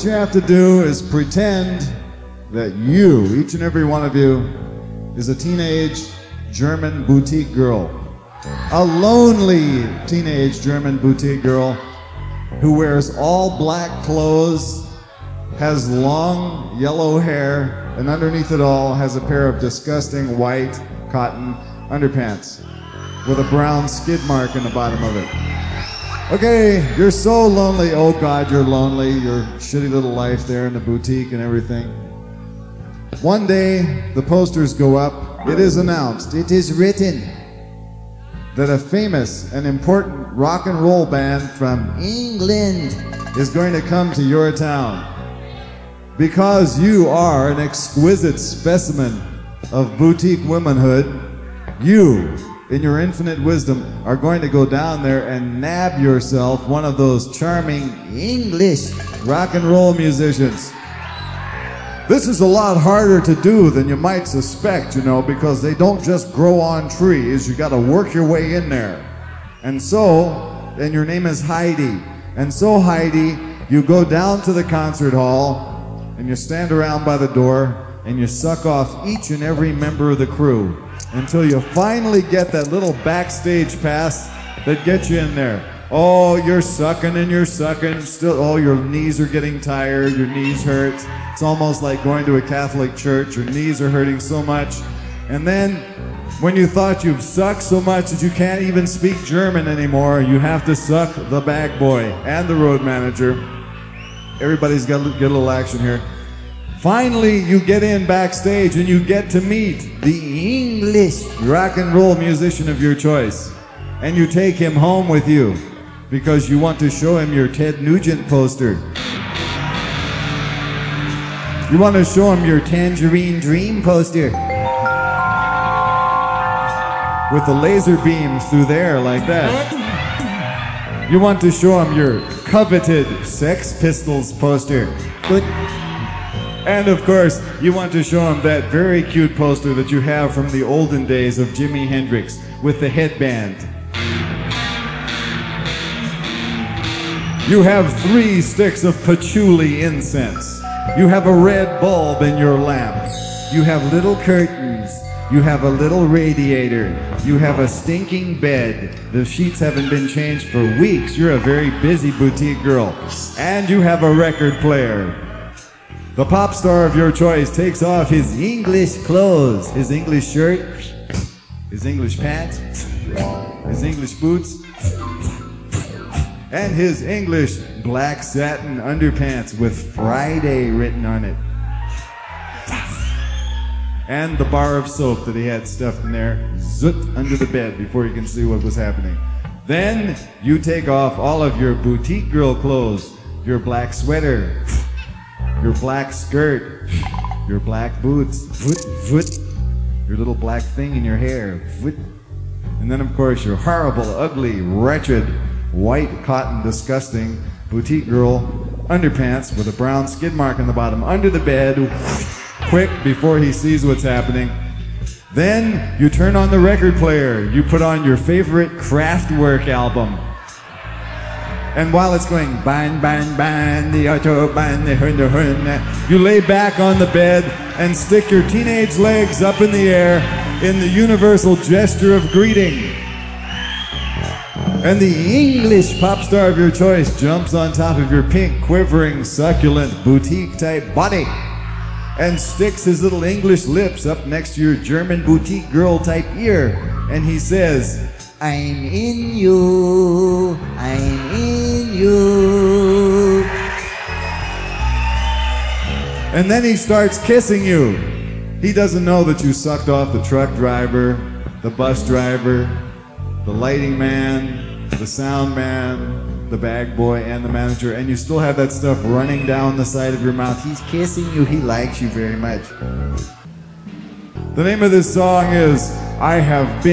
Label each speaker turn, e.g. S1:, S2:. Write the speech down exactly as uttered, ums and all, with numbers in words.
S1: what you have to do is pretend that you, each and every one of you, is a teenage German boutique girl. A lonely teenage German boutique girl who wears all black clothes, has long yellow hair, and underneath it all has a pair of disgusting white cotton underpants with a brown skid mark in the bottom of it. Okay, you're so lonely. Oh God, you're lonely. Your shitty little life there in the boutique and everything. One day, the posters go up. It is announced, it is written, that a famous and important rock and roll band from England is going to come to your town. Because you are an exquisite specimen of boutique womanhood, you, in your infinite wisdom, are going to go down there and nab yourself one of those charming English rock and roll musicians. This is a lot harder to do than you might suspect, you know, because they don't just grow on trees. You got to work your way in there. And so, and your name is Heidi. And so, Heidi, you go down to the concert hall and you stand around by the door and you suck off each and every member of the crew until you finally get that little backstage pass that gets you in there. Oh, you're sucking and you're sucking. Still, oh, your knees are getting tired. Your knees hurt. It's almost like going to a Catholic church. Your knees are hurting so much. And then, when you thought you've sucked so much that you can't even speak German anymore, you have to suck the bag boy and the road manager. Everybody's got to get a little action here. Finally, you get in backstage and you get to meet the English rock and roll musician of your choice. And you take him home with you because you want to show him your Ted Nugent poster. You want to show him your Tangerine Dream poster with the laser beams through there like that. You want to show him your coveted Sex Pistols poster. And of course, you want to show him that very cute poster that you have from the olden days of Jimi Hendrix with the headband. You have three sticks of patchouli incense. You have a red bulb in your lamp. You have little curtains. You have a little radiator. You have a stinking bed. The sheets haven't been changed for weeks. You're a very busy boutique girl. And you have a record player. The pop star of your choice takes off his English clothes, his English shirt, his English pants, his English boots, and his English black satin underpants with Friday written on it. And the bar of soap that he had stuffed in there, zoot under the bed before you can see what was happening. Then you take off all of your boutique girl clothes, your black sweater, your black skirt, your black boots, voot, voot, your little black thing in your hair, voot. And then of course your horrible, ugly, wretched, white cotton, disgusting boutique girl underpants with a brown skid mark on the bottom under the bed, quick before he sees what's happening. Then you turn on the record player. You put on your favorite Kraftwerk album. And while it's going bang, bang, bang, the autobahn, the hun, the hun, you lay back on the bed and stick your teenage legs up in the air in the universal gesture of greeting. And the English pop star of your choice jumps on top of your pink, quivering, succulent, boutique-type body and sticks his little English lips up next to your German boutique girl-type ear. And he says, I'm in you, I'm in you. And then he starts kissing you. He doesn't know that you sucked off the truck driver, the bus driver, the lighting man, the sound man, the bag boy, and the manager, and you still have that stuff running down the side of your mouth. He's kissing you. He likes you very much. The name of this song is I Have Been